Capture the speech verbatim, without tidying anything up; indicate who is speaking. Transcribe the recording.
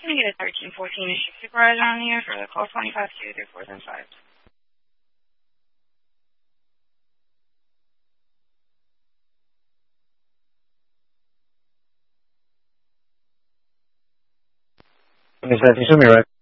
Speaker 1: Can you get a thirteen fourteen shift supervisor on here for the call twenty-five two three four seven five?
Speaker 2: twenty-seven, you show me right.